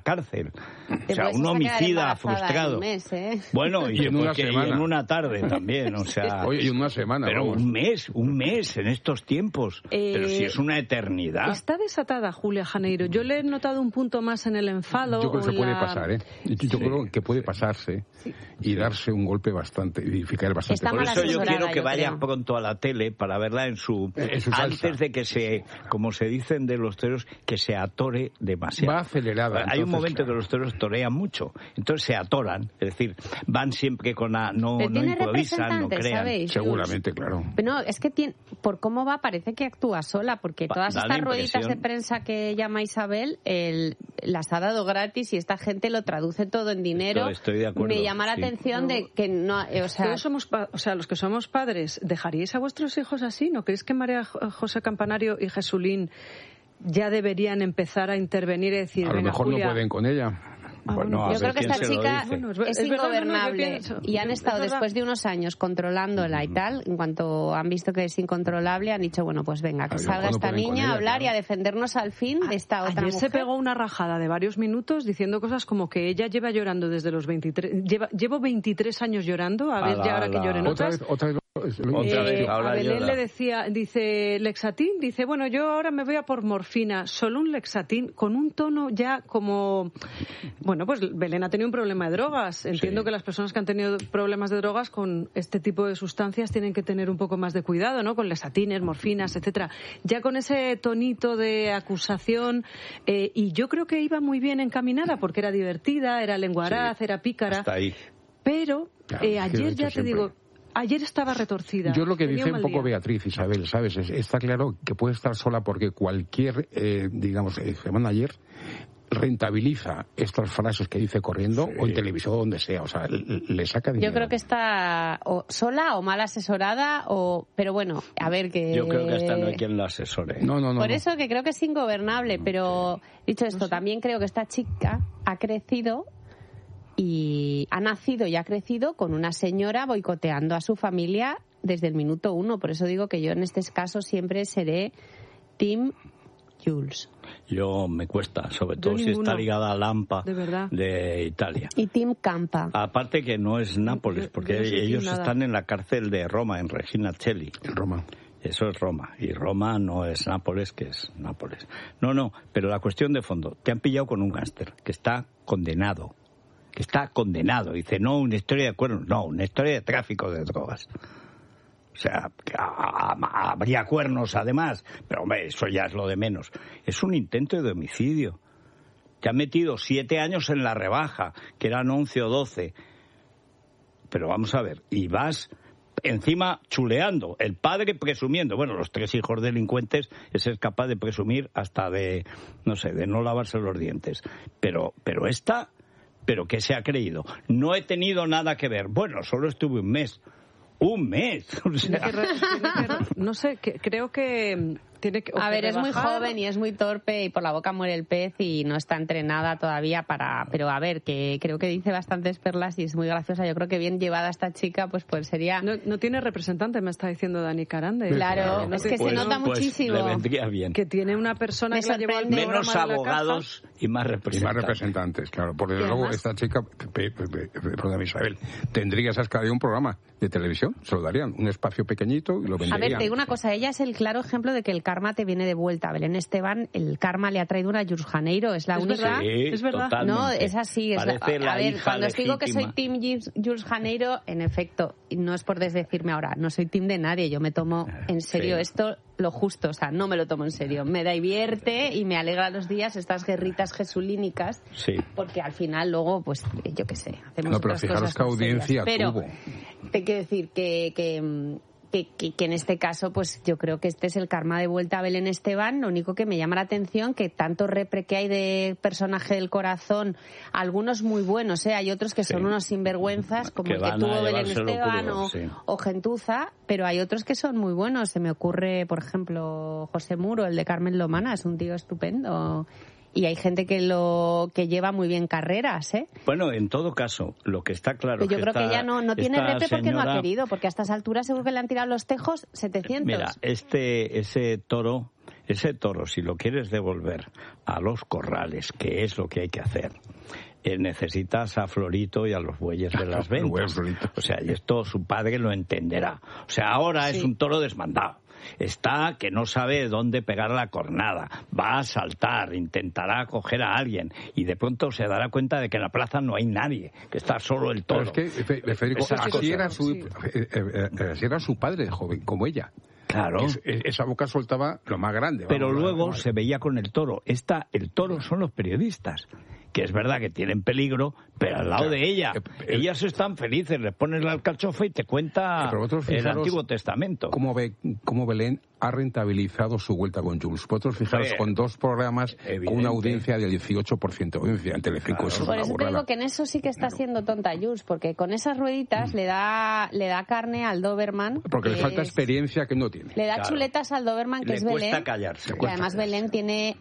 cárcel. O sea, un homicida frustrado. Bueno, y en una tarde también, o sea... Oye, y una semana. Pero un mes en estos tiempos. Pero si es una eternidad. Está desatada Julia Janeiro. Yo le he notado un punto más en el enfado. Yo creo que se puede pasar, ¿eh? Yo creo que puede pasarse y darse un golpe bastante, edificar bastante. Por eso yo quiero que vaya pronto a la tele para verla en su antes de que se, como se dicen de los toreros, que se atore demasiado. Va acelerada. Hay un momento que los toreros torean mucho, entonces se atoran, es decir, van siempre con no improvisan, no crean. ¿sabéis? Seguramente, claro. No, es que por cómo va parece que actúa sola, porque todas estas rueditas de prensa que llama Isabel las ha dado gratis y esta gente lo traduce todo en dinero. Estoy de acuerdo. Me llama la atención de que no, los que somos padres, ¿dejaríais a vuestros hijos así? ¿No creéis que María José Campanario y Jesulín ya deberían empezar a intervenir y decir, a lo mejor Julia, no pueden con ella? Bueno, yo creo que esta chica es ingobernable y han estado después de unos años controlándola y tal, en cuanto han visto que es incontrolable han dicho, bueno, pues venga, que salga esta niña a hablar y a defendernos al fin de esta otra mujer. Ayer se pegó una rajada de varios minutos diciendo cosas como que ella lleva llorando desde los 23, llevo 23 años llorando, a ver ya ahora que lloren otras. Otra vez. A Belén le decía, dice Lexatín, dice, bueno, yo ahora me voy a por morfina, solo un Lexatín, con un tono ya como... Bueno, pues Belén ha tenido un problema de drogas. Entiendo que las personas que han tenido problemas de drogas con este tipo de sustancias tienen que tener un poco más de cuidado, ¿no? Con Lexatines, morfinas, etcétera. Ya con ese tonito de acusación, y yo creo que iba muy bien encaminada porque era divertida, era lenguaraz, era pícara. Hasta ahí. Pero ayer ya te digo... Ayer estaba retorcida. Yo lo que dice un poco Beatriz, Isabel, ¿sabes? Está claro que puede estar sola porque cualquier, manager rentabiliza estas frases que dice corriendo o en televisión o donde sea, o sea, le saca dinero. Yo creo que está sola o mal asesorada pero bueno, a ver que... Yo creo que esta no hay quien la asesore. No. Por eso que creo que es ingobernable, pero dicho esto, también creo que esta chica ha crecido y ha nacido y ha crecido con una señora boicoteando a su familia desde el minuto 1. Por eso digo que yo en este caso siempre seré Team Jules. Yo me cuesta, sobre todo si está ligada a Lampa de Italia. Y Team Campa. Aparte que no es Nápoles, porque ellos están en la cárcel de Roma, en Regina Coeli. En Roma. Eso es Roma. Y Roma no es Nápoles, que es Nápoles. No, pero la cuestión de fondo, te han pillado con un gángster que está condenado. Dice, no una historia de cuernos, no, una historia de tráfico de drogas. O sea, habría cuernos además, pero hombre, eso ya es lo de menos. Es un intento de homicidio. Te han metido 7 años en la rebaja, que eran 11 o 12. Pero vamos a ver, y vas encima chuleando, el padre presumiendo. Bueno, los 3 hijos delincuentes, ese es capaz de presumir hasta de no lavarse los dientes. Pero esta... ¿Pero qué se ha creído? No he tenido nada que ver. Bueno, solo estuve un mes. ¡Un mes! O sea... No sé, creo que... A ver, es muy joven y es muy torpe y por la boca muere el pez y no está entrenada todavía para... Pero a ver, que creo que dice bastantes perlas y es muy graciosa. Yo creo que bien llevada esta chica, pues sería... No tiene representante, me está diciendo Dani Carande. Claro, es que se nota muchísimo. Le vendría bien. Que tiene una persona que la lleva al programa menos abogados y más representantes. Claro. Por luego esta chica, perdón, Isabel, tendría esas de un programa de televisión, se lo darían, un espacio pequeñito y lo venderían. A ver, te digo una cosa, ella es el claro ejemplo de que el karma te viene de vuelta. Belén Esteban, el karma le ha traído una Jules Janeiro, es la única. Sí, es verdad. Totalmente. No, es así. A ver, cuando os digo que soy team Jules Janeiro, en efecto, no es por desdecirme ahora, no soy team de nadie, yo me tomo en serio esto lo justo, o sea, no me lo tomo en serio. Me divierte y me alegra los días estas guerritas jesulínicas, porque al final luego, pues, yo qué sé, hacemos no, pero otras fijaros cosas qué audiencia pero tuvo. Te quiero decir que en este caso, pues yo creo que este es el karma de vuelta a Belén Esteban. Lo único que me llama la atención que tanto repre que hay de personaje del corazón, algunos muy buenos, hay otros que son unos sinvergüenzas, como el que tuvo Belén Esteban o Gentuza, pero hay otros que son muy buenos. Se me ocurre, por ejemplo, José Muro, el de Carmen Lomana, es un tío estupendo. Y hay gente que lleva muy bien carreras, Bueno, en todo caso, lo que está claro... Pero yo creo que ella no tiene repre porque no ha querido, porque a estas alturas seguro que le han tirado los tejos 700. Mira, ese toro ese toro, si lo quieres devolver a los corrales, que es lo que hay que hacer, necesitas a Florito y a los bueyes de las ventas. O sea, y esto su padre lo entenderá. O sea, ahora es un toro desmandado. Está que no sabe dónde pegar la cornada, va a saltar, intentará coger a alguien y de pronto se dará cuenta de que en la plaza no hay nadie, que está solo el toro. Pero es que, Federico, así era su padre joven, como ella. Claro. Esa boca soltaba lo más grande. Pero luego se veía con el toro. El toro son los periodistas, que es verdad que tienen peligro, pero al lado de ella, ellas están felices, les pones la alcachofa y te cuenta el Antiguo Testamento. Cómo Belén ha rentabilizado su vuelta con Jules. Vosotros fijaros, con 2 programas, con una audiencia del 18% de audiencia en Telecinco. Claro. Por eso te digo que en eso sí que está siendo tonta Jules, porque con esas rueditas le da carne al Doberman. Porque le falta experiencia que no tiene. Le da chuletas al Doberman, que es Belén. Le cuesta callarse. Y además Belén tiene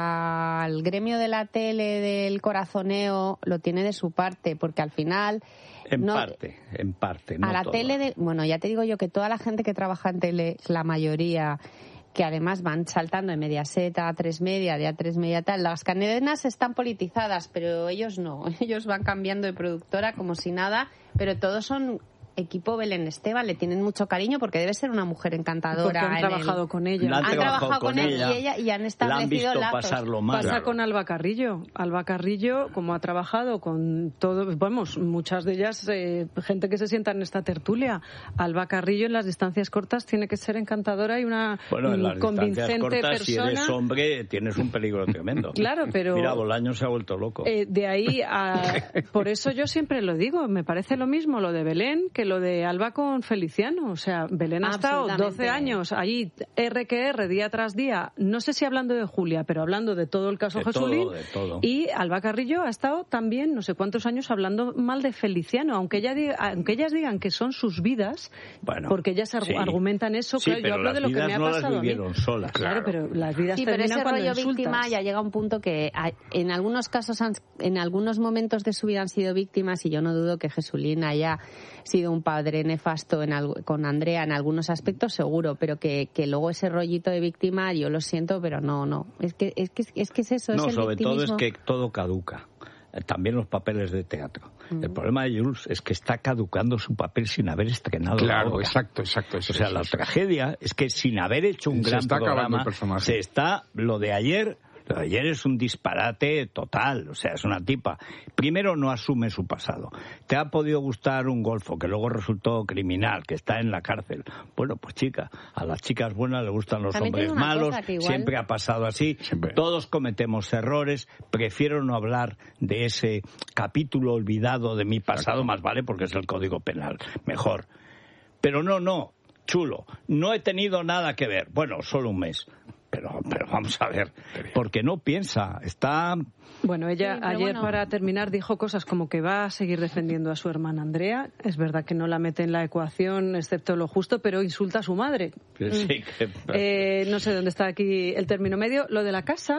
al gremio de la tele del corazoneo, lo tiene de su parte, porque al final... En parte. No a la todo. tele, bueno, ya te digo yo que toda la gente que trabaja en tele, la mayoría, que además van saltando de Mediaset a A3 Media, de A3 Media tal, las cadenas están politizadas, pero ellos no, ellos van cambiando de productora como si nada, pero todos son equipo Belén Esteban, le tienen mucho cariño porque debe ser una mujer encantadora. Porque han trabajado con ella. Han trabajado con ella y han establecido lazos. Pasarlo mal. Pasa con Alba Carrillo. Alba Carrillo, como ha trabajado con todo, vamos, muchas de ellas, gente que se sienta en esta tertulia. Alba Carrillo en las distancias cortas tiene que ser encantadora y una convincente cortas, persona. Si eres hombre, tienes un peligro tremendo. Claro, pero... Mira, Bolaño se ha vuelto loco. De ahí por eso yo siempre lo digo, me parece lo mismo lo de Belén que lo de Alba con Feliciano. O sea, Belén ha estado 12 años allí, R día tras día, no sé si hablando de Julia, pero hablando de todo el caso Jesulín. Y Alba Carrillo ha estado también no sé cuántos años hablando mal de Feliciano, aunque ellas digan que son sus vidas, porque ellas argumentan eso. Sí, claro, yo hablo de lo que me ha pasado a mí. Solas. Claro, pero las vidas terminan cuando insultas. Pero ese rollo víctima ya llega a un punto que en algunos casos, en algunos momentos de su vida han sido víctimas, y yo no dudo que Jesulín haya sido un padre nefasto con Andrea en algunos aspectos, seguro, pero que luego ese rollito de víctima, yo lo siento, pero no. Es que es eso, no, es el sobre victimismo. todo es que todo caduca. También los papeles de teatro. El problema de Jules es que está caducando su papel sin haber estrenado. Claro, exacto. La tragedia es que sin haber hecho un gran programa, lo de ayer es un disparate total, o sea, es una tipa. Primero, no asume su pasado. Te ha podido gustar un golfo que luego resultó criminal, que está en la cárcel. Bueno, pues chica, a las chicas buenas les gustan los hombres malos, siempre ha pasado así. Siempre. Todos cometemos errores, prefiero no hablar de ese capítulo olvidado de mi pasado, más vale porque es el Código Penal, mejor. Pero no, chulo, no he tenido nada que ver, bueno, solo un mes. Pero vamos a ver, porque no piensa, está... Bueno, ella ayer para terminar dijo cosas como que va a seguir defendiendo a su hermana Andrea. Es verdad que no la mete en la ecuación, excepto lo justo, pero insulta a su madre. Sí, no sé dónde está aquí el término medio. Lo de la casa,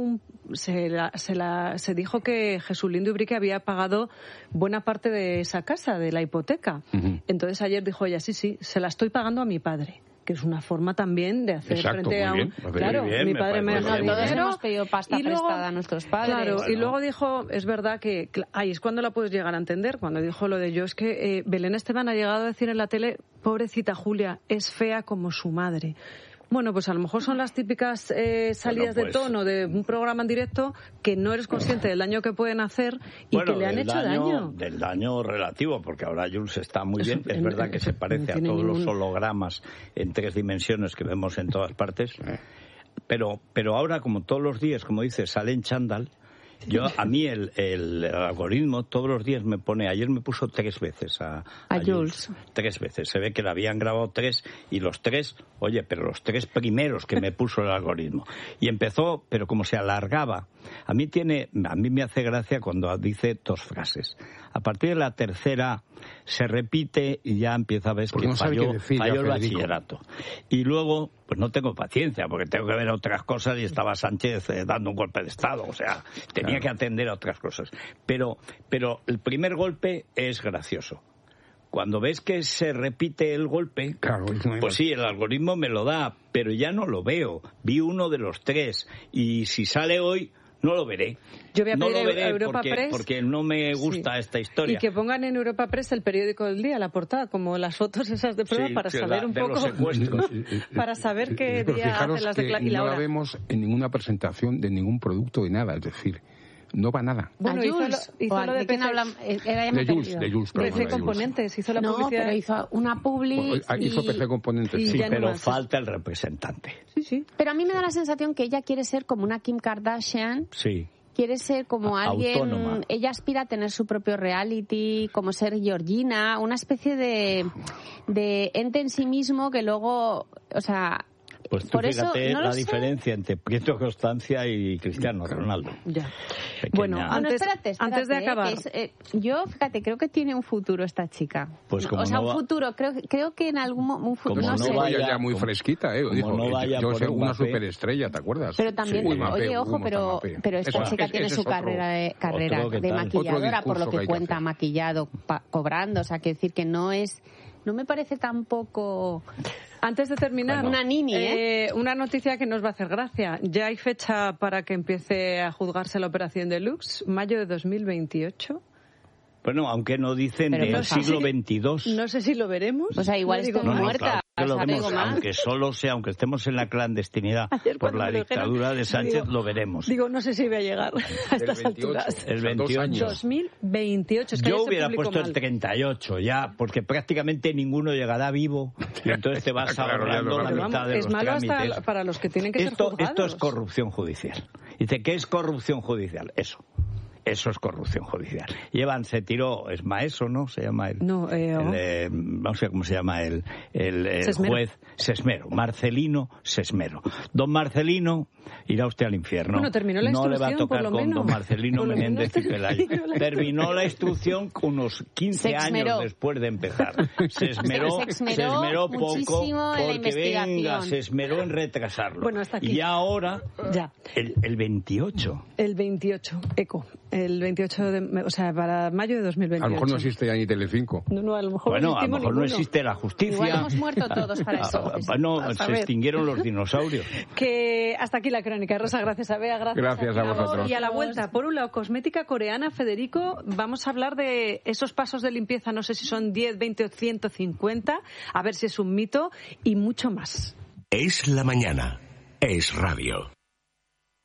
se dijo que Jesulín de Ubrique había pagado buena parte de esa casa, de la hipoteca. Uh-huh. Entonces ayer dijo ella, sí, se la estoy pagando a mi padre. Que es una forma también de hacer frente a un... Claro, mi padre me deja dinero. Todos hemos pedido pasta prestada a nuestros padres. Claro, y luego dijo, es verdad que... Ahí es cuando la puedes llegar a entender, cuando dijo lo de yo, es que Belén Esteban ha llegado a decir en la tele, pobrecita Julia, es fea como su madre. Bueno, pues a lo mejor son las típicas salidas de tono de un programa en directo que no eres consciente del daño que pueden hacer y que le han hecho daño. Del daño relativo, porque ahora Jules está muy bien. Es verdad que se parece a todos los hologramas en 3 dimensiones que vemos en todas partes. Pero ahora, como todos los días, como dices, sale en chándal. A mí el algoritmo todos los días me pone, ayer me puso 3 veces a Jules. 3 veces, se ve que la habían grabado 3 y los 3, pero los 3 primeros que me puso el algoritmo. Y empezó, pero como se alargaba, a mí me hace gracia cuando dice 2 frases. A partir de la tercera se repite y ya empieza a ver que falló el bachillerato. Y luego, pues no tengo paciencia, porque tengo que ver otras cosas y estaba Sánchez dando un golpe de Estado, o sea, tenía que atender a otras cosas. Pero el primer golpe es gracioso. cuando ves que se repite el golpe, claro, pues sí, el algoritmo me lo da, pero ya no lo veo. Vi uno de los 3 y si sale hoy no lo veré. Yo voy a no pedir lo veré a Europa Press, porque no me gusta esta historia. Y que pongan en Europa Press el periódico del día, la portada, como las fotos esas de prueba, para saber un poco, para saber qué día hacen las declaraciones. No la vemos en ninguna presentación de ningún producto de nada, es decir, no va nada. Bueno, hizo lo de PC. De Jules, PC Componentes, hizo la publicidad. Pero hizo una publi. Hizo PC Componentes, sí, pero falta el representante. Sí. Pero a mí me da la sensación que ella quiere ser como una Kim Kardashian. Sí. Quiere ser como alguien, autónoma. Ella aspira a tener su propio reality, como ser Georgina, una especie de ente en sí mismo que luego, o sea... Pues tú fíjate la diferencia entre Prieto Constancia y Cristiano Ronaldo. Ya. Bueno, espérate, antes de acabar. Yo, fíjate, creo que tiene un futuro esta chica. Pues como un futuro, creo que en un futuro, como no sé. Vaya ya muy fresquita, dijo, no vaya yo soy una Mbappé. Superestrella, ¿te acuerdas? Pero también, oye, ojo, pero esta chica tiene su carrera de maquilladora, por lo que cuenta, maquillado, cobrando, o sea, que decir que no me parece tampoco... Antes de terminar, una nini, una noticia que nos va a hacer gracia. Ya hay fecha para que empiece a juzgarse la operación Deluxe, mayo de 2028. Bueno, aunque no dicen del siglo XXII. No sé si lo veremos. O sea, igual estoy muerta. Claro, lo vemos, aunque estemos en la clandestinidad por la dictadura de Sánchez, lo veremos. Digo, no sé si voy a llegar a estas alturas. El 28. 2028. Es que yo hubiera puesto el 38 ya, porque prácticamente ninguno llegará vivo. Y entonces te vas ahorrando la mitad de los trámites. Es malo hasta para los que tienen que ser juzgados. Esto es corrupción judicial. Dice, ¿qué es corrupción judicial? Eso es corrupción judicial. Se tiró, es Maeso, ¿no? Se llama no sé cómo se llama el juez Sesmero, Marcelino Sesmero. Don Marcelino irá usted al infierno. Bueno, terminó la instrucción, no le va a tocar por lo con menos. Don Marcelino Menéndez y Pelayo. Terminó la instrucción unos 15 años después de empezar. Se esmeró poco porque se esmeró en retrasarlo. Bueno, hasta aquí. Y ahora, ya. El 28. El 28, el 28 o sea, para mayo de 2028. A lo mejor no existe ya ni Telecinco. No, a lo mejor no existe la justicia. Igual hemos muerto todos para eso. Se extinguieron los dinosaurios. Que hasta aquí la crónica. Rosa, gracias a Bea, gracias a vosotros. Y a la vuelta, por un lado, cosmética coreana, Federico, vamos a hablar de esos pasos de limpieza, no sé si son 10, 20 o 150, a ver si es un mito, y mucho más. Es la mañana. Es radio.